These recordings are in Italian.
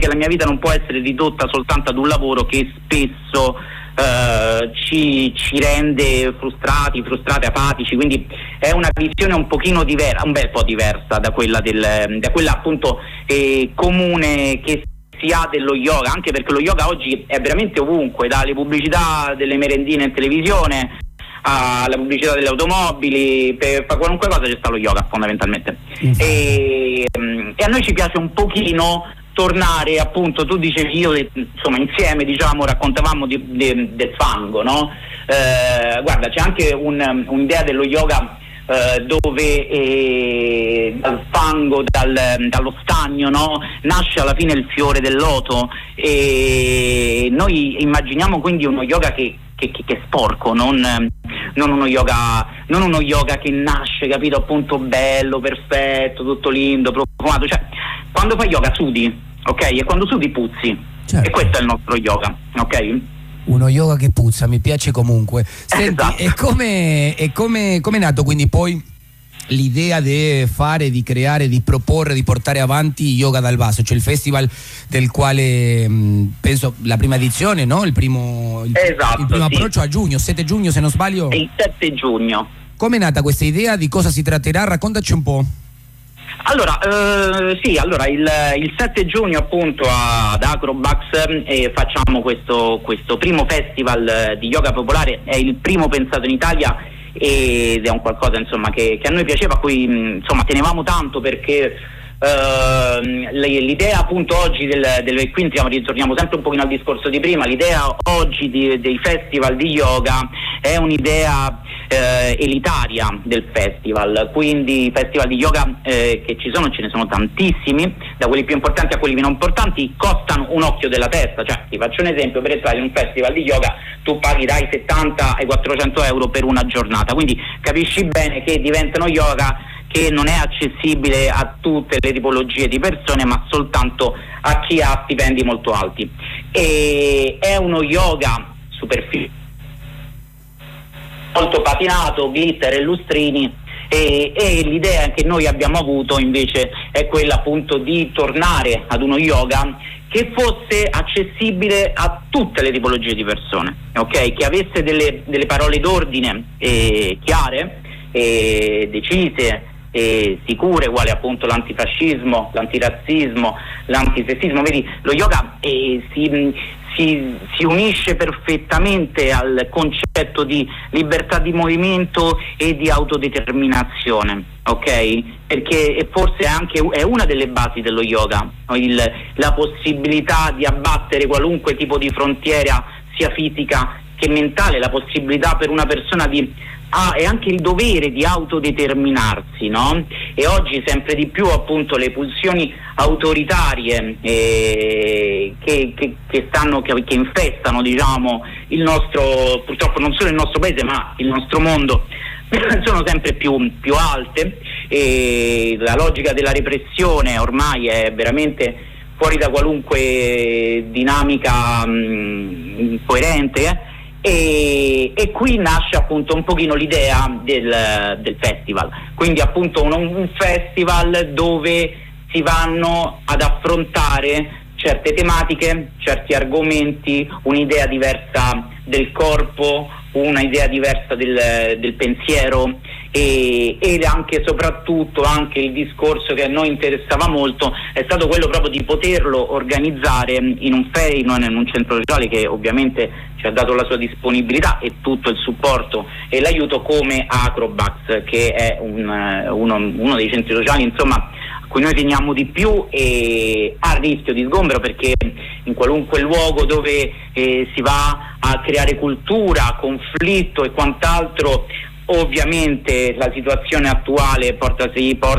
la mia vita non può essere ridotta soltanto ad un lavoro che spesso ci rende frustrati, apatici, quindi è una visione un pochino diversa, un bel po' diversa da quella appunto comune che si ha dello yoga, anche perché lo yoga oggi è veramente ovunque, dalle pubblicità delle merendine in televisione alla pubblicità delle automobili, per qualunque cosa c'è sta lo yoga fondamentalmente. E a noi ci piace un pochino tornare, appunto, tu dicevi, io insomma insieme raccontavamo del fango, no? Guarda, c'è anche un'idea dello yoga dove dal fango, dallo stagno, no? Nasce alla fine il fiore del loto, e noi immaginiamo quindi uno yoga che è sporco, non uno yoga che nasce, capito, appunto bello, perfetto, tutto lindo, profumato, cioè quando fai yoga sudi, ok? E quando sudi puzzi, certo. E questo è il nostro yoga, ok? Uno yoga che puzza, mi piace comunque. Senti, esatto. E come è nato quindi poi l'idea di fare, di creare, di proporre, di portare avanti Yoga dal Basso, cioè il festival del quale penso la prima edizione, no? Il primo approccio a giugno, 7 giugno se non sbaglio? Il 7 giugno. Come è nata questa idea? Di cosa si tratterà? Raccontaci un po'. Allora, il 7 giugno appunto ad Acrobax facciamo questo primo festival di yoga popolare, è il primo pensato in Italia ed è un qualcosa insomma che a noi piaceva, a cui insomma tenevamo tanto, perché l'idea appunto oggi quindi ritorniamo sempre un pochino al discorso di prima, l'idea oggi dei festival di yoga è un'idea elitaria del festival, quindi i festival di yoga che ce ne sono tantissimi, da quelli più importanti a quelli meno importanti, costano un occhio della testa, cioè ti faccio un esempio: per entrare in un festival di yoga tu paghi dai 70 ai 400 euro per una giornata, quindi capisci bene che diventano yoga che non è accessibile a tutte le tipologie di persone, ma soltanto a chi ha stipendi molto alti, e è uno yoga superficiale, molto patinato, glitter e lustrini, e l'idea che noi abbiamo avuto invece è quella appunto di tornare ad uno yoga che fosse accessibile a tutte le tipologie di persone, ok? Che avesse delle parole d'ordine chiare, decise, sicure, quale appunto l'antifascismo, l'antirazzismo, l'antisessismo. Vedi, lo yoga si unisce perfettamente al concetto di libertà di movimento e di autodeterminazione, ok? Perché forse è una delle basi dello yoga, la possibilità di abbattere qualunque tipo di frontiera, sia fisica che mentale, la possibilità per una persona e anche il dovere di autodeterminarsi, no? E oggi sempre di più appunto le pulsioni autoritarie che infestano, diciamo, il nostro, purtroppo non solo il nostro paese ma il nostro mondo, sono sempre più alte, e la logica della repressione ormai è veramente fuori da qualunque dinamica coerente, e qui nasce appunto un pochino l'idea del festival, quindi appunto un festival dove si vanno ad affrontare certe tematiche, certi argomenti, un'idea diversa del corpo, una idea diversa del pensiero, e anche soprattutto anche il discorso che a noi interessava molto è stato quello proprio di poterlo organizzare in un centro sociale che ovviamente ci ha dato la sua disponibilità e tutto il supporto e l'aiuto, come Acrobax, che è uno dei centri sociali insomma a cui noi teniamo di più e a rischio di sgombero, perché in qualunque luogo dove si va a creare cultura, conflitto e quant'altro, ovviamente la situazione attuale porta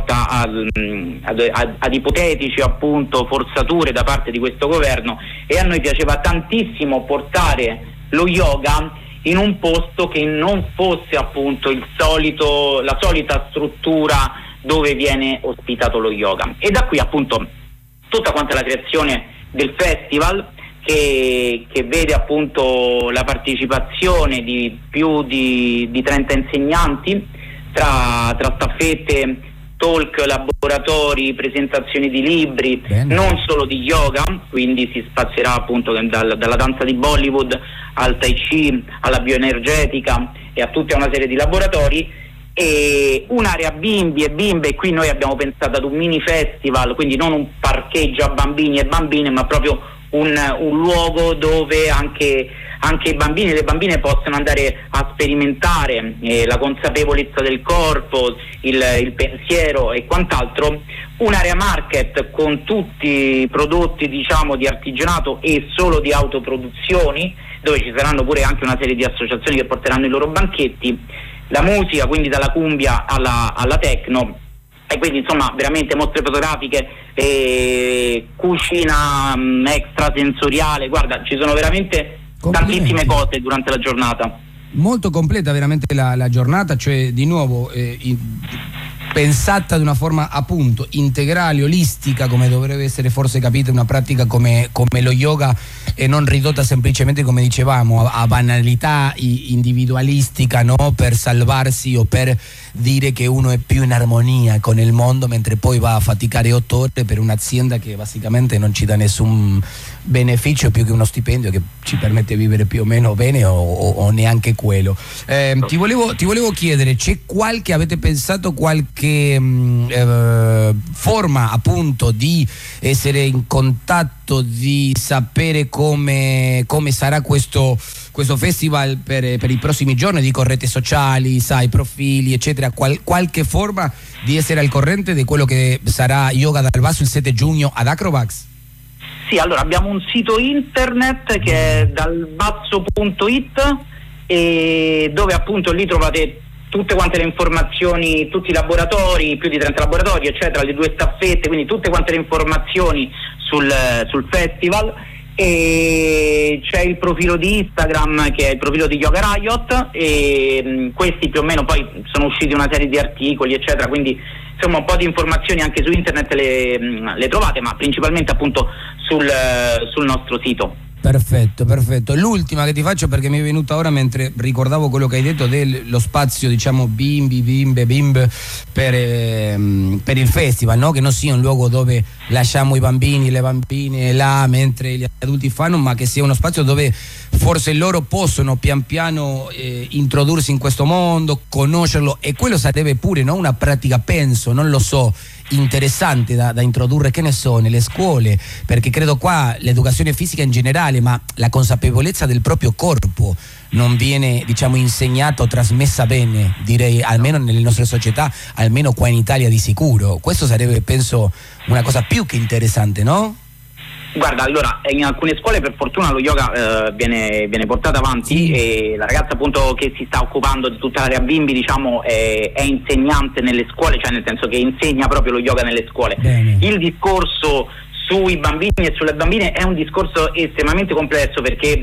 ad ipotetici appunto forzature da parte di questo governo, e a noi piaceva tantissimo portare lo yoga in un posto che non fosse appunto la solita struttura dove viene ospitato lo yoga, e da qui appunto tutta quanta la creazione del festival che vede appunto la partecipazione di più di 30 insegnanti tra staffette talk, laboratori, presentazioni di libri. Bene. Non solo di yoga, quindi si spazierà appunto dalla danza di Bollywood al Tai Chi, alla bioenergetica e a tutta una serie di laboratori, e un'area bimbi e bimbe. Qui noi abbiamo pensato ad un mini festival, quindi non un parcheggio a bambini e bambine, ma proprio un luogo dove anche i bambini e le bambine possono andare a sperimentare la consapevolezza del corpo, il pensiero e quant'altro. Un'area market con tutti i prodotti, diciamo, di artigianato e solo di autoproduzioni, dove ci saranno pure anche una serie di associazioni che porteranno i loro banchetti. La musica, quindi dalla cumbia alla techno, e quindi insomma veramente mostre fotografiche, cucina extrasensoriale. Guarda, ci sono veramente tantissime cose durante la giornata. Molto completa veramente la giornata, cioè di nuovo pensata di una forma appunto integrale, olistica, come dovrebbe essere forse capita una pratica come lo yoga, e non ridotta semplicemente, come dicevamo, a banalità individualistica, no? Per salvarsi o per dire che uno è più in armonia con il mondo, mentre poi va a faticare 8 ore per un'azienda che basicamente non ci dà nessun beneficio più che uno stipendio che ci permette di vivere più o meno bene o neanche quello. Ti volevo chiedere, avete pensato qualche forma appunto di essere in contatto, di sapere come sarà questo festival per i prossimi giorni, dico reti sociali, sai, profili eccetera, qualche forma di essere al corrente di quello che sarà Yoga dal Basso il 7 giugno ad Acrobax? Sì, allora abbiamo un sito internet che è dalbasso.it, e dove appunto lì trovate tutte quante le informazioni, tutti i laboratori, più di 30 laboratori eccetera, le 2 staffette, quindi tutte quante le informazioni sul festival. E c'è il profilo di Instagram che è il profilo di Yoga Riot, e questi più o meno poi sono usciti una serie di articoli eccetera, quindi insomma un po' di informazioni anche su internet le trovate, ma principalmente appunto sul nostro sito. Perfetto. L'ultima che ti faccio, perché mi è venuta ora mentre ricordavo quello che hai detto dello spazio, diciamo, bimbe per il festival, no? Che non sia un luogo dove lasciamo i bambini e le bambine là mentre gli adulti fanno, ma che sia uno spazio dove forse loro possono pian piano introdursi in questo mondo, conoscerlo, e quello sarebbe pure, no? Una pratica, penso, non lo so, interessante da introdurre, che ne so, nelle scuole, perché credo qua l'educazione fisica in generale, ma la consapevolezza del proprio corpo non viene, diciamo, insegnata o trasmessa bene, direi, almeno nelle nostre società, almeno qua in Italia di sicuro. Questo sarebbe, penso, una cosa più che interessante, no? Guarda, allora in alcune scuole per fortuna lo yoga viene portato avanti, sì. E la ragazza appunto che si sta occupando di tutta l'area bimbi, diciamo, è insegnante nelle scuole, cioè nel senso che insegna proprio lo yoga nelle scuole. Bene. Il discorso sui bambini e sulle bambine è un discorso estremamente complesso, perché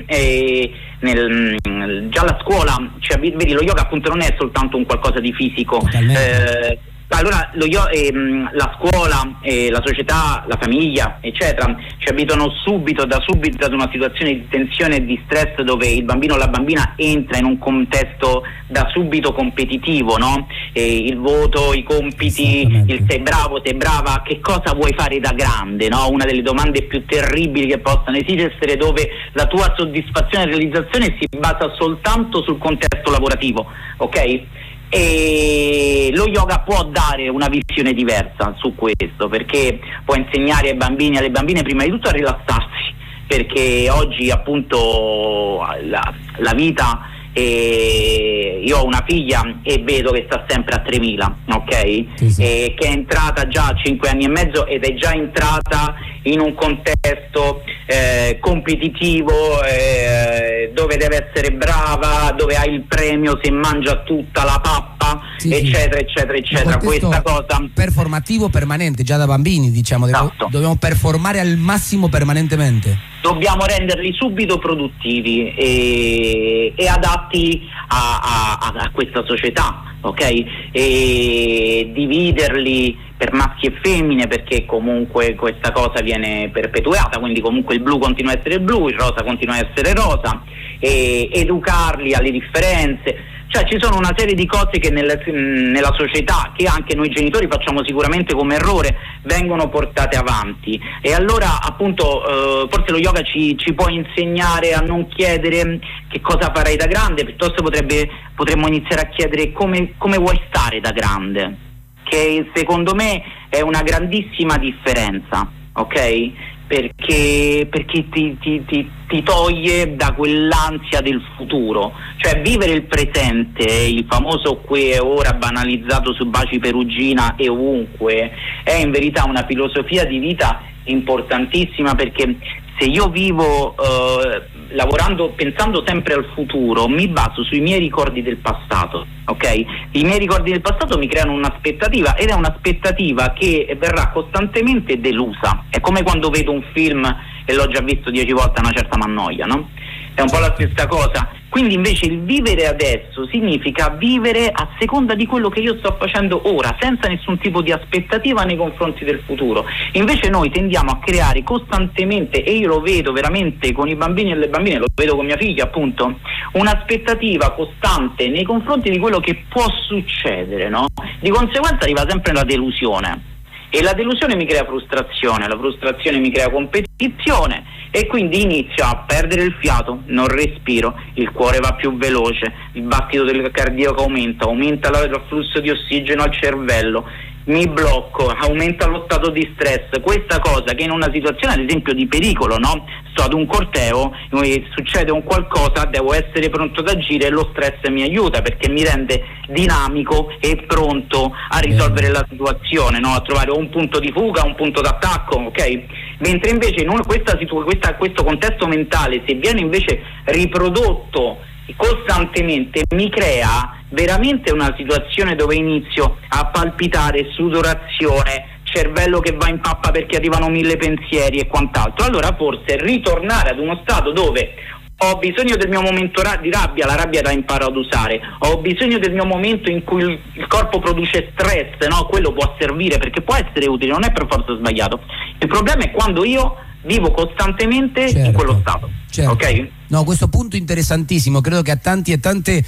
già la scuola, cioè, vedi, lo yoga appunto non è soltanto un qualcosa di fisico. Allora la scuola, la società, la famiglia eccetera ci abituano da subito ad una situazione di tensione e di stress, dove il bambino o la bambina entra in un contesto da subito competitivo, no? Il voto, i compiti, il sei bravo, sei brava, che cosa vuoi fare da grande, no? Una delle domande più terribili che possano esistere, dove la tua soddisfazione e realizzazione si basa soltanto sul contesto lavorativo, ok? E lo yoga può dare una visione diversa su questo, perché può insegnare ai bambini e alle bambine prima di tutto a rilassarsi, perché oggi appunto la vita, io ho una figlia e vedo che sta sempre a 3000, ok? Sì. Che è entrata già a 5 anni e mezzo ed è già entrata in un contesto competitivo, dove deve essere brava, dove ha il premio se mangia tutta la pappa, sì, eccetera. Questa cosa performativo permanente già da bambini, diciamo. Esatto. Dobbiamo performare al massimo permanentemente. Dobbiamo renderli subito produttivi e adatti a questa società, ok? E dividerli per maschi e femmine, perché comunque questa cosa viene perpetuata, quindi comunque il blu continua a essere blu, il rosa continua a essere rosa, e educarli alle differenze. Cioè ci sono una serie di cose che nella società, che anche noi genitori facciamo sicuramente come errore, vengono portate avanti, e allora appunto forse lo yoga ci può insegnare a non chiedere che cosa farai da grande, piuttosto potremmo iniziare a chiedere come vuoi stare da grande, che secondo me è una grandissima differenza, ok? Perché ti toglie da quell'ansia del futuro, cioè vivere il presente, il famoso qui e ora banalizzato su Baci Perugina e ovunque, è in verità una filosofia di vita importantissima, perché se io vivo lavorando, pensando sempre al futuro, mi baso sui miei ricordi del passato, ok? I miei ricordi del passato mi creano un'aspettativa, ed è un'aspettativa che verrà costantemente delusa. È come quando vedo un film e l'ho già visto 10 volte, una certa m'annoia, no? È un po' la stessa cosa. Quindi invece il vivere adesso significa vivere a seconda di quello che io sto facendo ora, senza nessun tipo di aspettativa nei confronti del futuro. Invece noi tendiamo a creare costantemente, e io lo vedo veramente con i bambini e le bambine, lo vedo con mia figlia appunto, un'aspettativa costante nei confronti di quello che può succedere, no? Di conseguenza arriva sempre la delusione. E la delusione mi crea frustrazione, la frustrazione mi crea competizione, e quindi inizio a perdere il fiato, non respiro, il cuore va più veloce, il battito del cardiaco aumenta l'afflusso di ossigeno al cervello, mi blocco, aumenta lo stato di stress. Questa cosa che in una situazione ad esempio di pericolo, no? Sto ad un corteo, succede un qualcosa, devo essere pronto ad agire, e lo stress mi aiuta perché mi rende dinamico e pronto a risolvere la situazione, no? A trovare un punto di fuga, un punto d'attacco, ok? Mentre invece in questo contesto mentale, se viene invece riprodotto costantemente, mi crea veramente una situazione dove inizio a palpitare, sudorazione, cervello che va in pappa perché arrivano 1000 pensieri e quant'altro. Allora forse ritornare ad uno stato dove ho bisogno del mio momento di rabbia, la rabbia la imparo ad usare, ho bisogno del mio momento in cui il corpo produce stress, no? Quello può servire perché può essere utile, non è per forza sbagliato. Il problema è quando io vivo costantemente in quello stato. Certo. Ok? No, questo punto interessantissimo, credo che a tanti e tante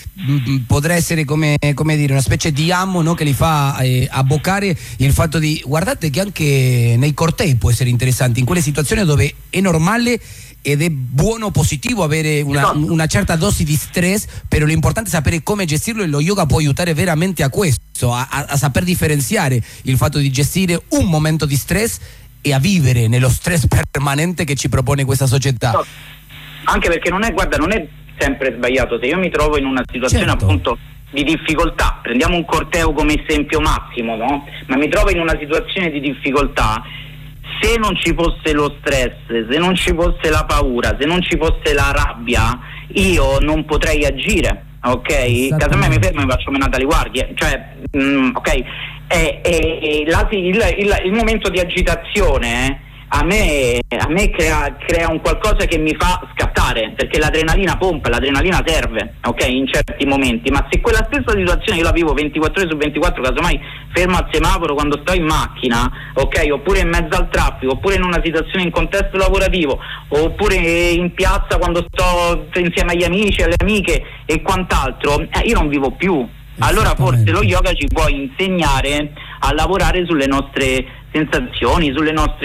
potrà essere come dire una specie di ammo, no? Che li fa abboccare il fatto di guardate che anche nei cortei può essere interessante, in quelle situazioni dove è normale ed è buono, positivo avere una certa dose di stress, però l'importante è sapere come gestirlo, e lo yoga può aiutare veramente a questo, a saper differenziare il fatto di gestire un momento di stress e a vivere nello stress permanente che ci propone questa società. No, anche perché non è sempre sbagliato. Se io mi trovo in una situazione appunto di difficoltà, prendiamo un corteo come esempio massimo, no? Ma mi trovo in una situazione di difficoltà, se non ci fosse lo stress, se non ci fosse la paura, se non ci fosse la rabbia, io non potrei agire, ok? Casomai mi fermo e mi faccio menata alle guardie, cioè ok. Il momento di agitazione a me crea un qualcosa che mi fa scattare, perché l'adrenalina pompa, l'adrenalina serve, ok, in certi momenti. Ma se quella stessa situazione io la vivo 24 ore su 24, casomai fermo al semaforo quando sto in macchina, ok, oppure in mezzo al traffico, oppure in una situazione in contesto lavorativo, oppure in piazza quando sto insieme agli amici, alle amiche e quant'altro, io non vivo più. Allora forse lo yoga ci può insegnare a lavorare sulle nostre sensazioni, sulle nostre